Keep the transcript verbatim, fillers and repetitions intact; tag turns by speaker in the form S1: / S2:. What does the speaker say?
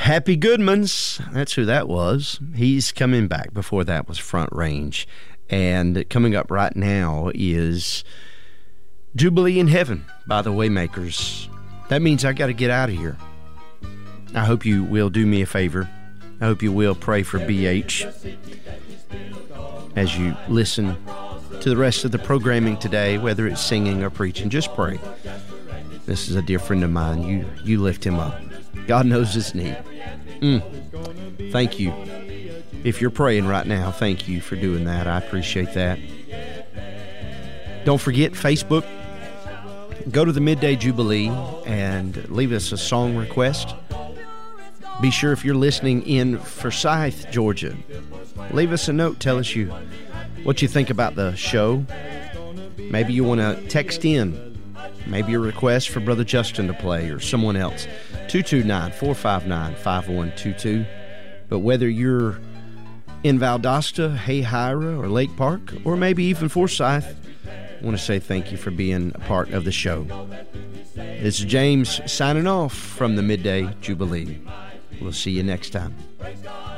S1: Happy Goodmans, that's who that was. He's coming back. Before that was Front Range. And coming up right now is Jubilee in Heaven by the Waymakers. That means I got to get out of here. I hope you will do me a favor. I hope you will pray for B H as you listen to the rest of the programming today, whether it's singing or preaching. Just pray. This is a dear friend of mine. You you lift him up. God knows his need. Mm. Thank you. If you're praying right now, thank you for doing that. I appreciate that. Don't forget Facebook. Go to the Midday Jubilee and leave us a song request. Be sure if you're listening in Forsyth, Georgia, leave us a note. Tell us you what you think about the show. Maybe you want to text in. Maybe a request for Brother Justin to play or someone else. two two nine, four five nine, five one two two. But whether you're in Valdosta, Hayhira, or Lake Park, or maybe even Forsyth, I want to say thank you for being a part of the show. This is James signing off from the Midday Jubilee. We'll see you next time.